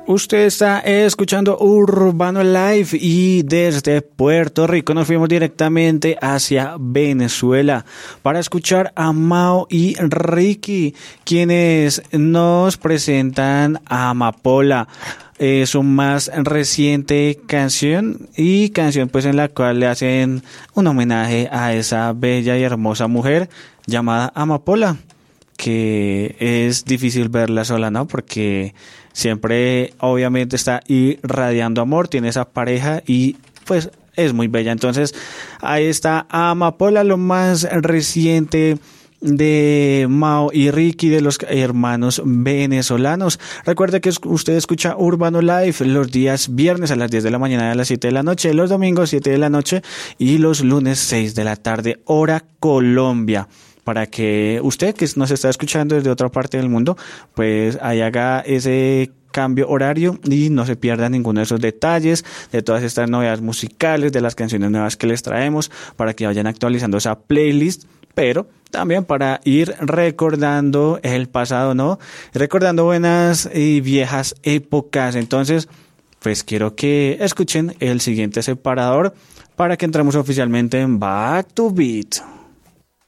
Usted está escuchando Urbano Live y desde Puerto Rico nos fuimos directamente hacia Venezuela para escuchar a Mao y Ricky, quienes nos presentan a Amapola, su más reciente canción pues en la cual le hacen un homenaje a esa bella y hermosa mujer llamada Amapola, que es difícil verla sola, ¿no? Porque siempre obviamente está irradiando amor, tiene esa pareja y pues es muy bella. Entonces ahí está Amapola, lo más reciente de Mao y Ricky, de los hermanos venezolanos. Recuerde que usted escucha Urbano Live los días viernes a las 10 de la mañana y a las 7 de la noche, los domingos 7 de la noche y los lunes 6 de la tarde, hora Colombia, para que usted que nos está escuchando desde otra parte del mundo, pues ahí haga ese cambio horario y no se pierda ninguno de esos detalles, de todas estas novedades musicales, de las canciones nuevas que les traemos, para que vayan actualizando esa playlist, pero también para ir recordando el pasado, ¿no? Recordando buenas y viejas épocas. Entonces, pues quiero que escuchen el siguiente separador para que entremos oficialmente en Back to Beat.